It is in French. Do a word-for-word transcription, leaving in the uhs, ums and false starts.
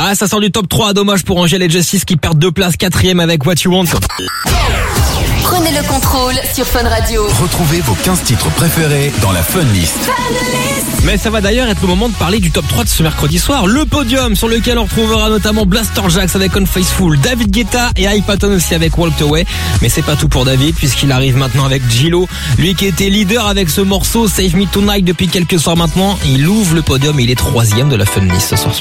Ah, ça sort du top trois, dommage pour Angèle et Justice qui perdent deux places, quatrième avec What You Want. Prenez le contrôle sur Fun Radio. Retrouvez vos quinze titres préférés dans la Fun List. Mais ça va d'ailleurs être le moment de parler du top trois de ce mercredi soir. Le podium sur lequel on retrouvera notamment Blaster Jaxx avec Unfaithful, David Guetta et Hype Patton aussi avec Walked Away. Mais c'est pas tout pour David puisqu'il arrive maintenant avec Gillo. Lui qui était leader avec ce morceau Save Me Tonight depuis quelques soirs maintenant. Il ouvre le podium et il est troisième de la Fun List ce soir.